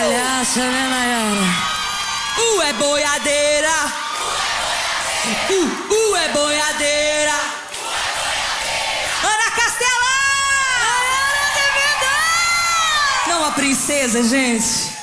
palhaça, né, Nayara? É boiadeira. É boiadeira. Ana Castela! Nayara de verdade! Não a princesa, gente.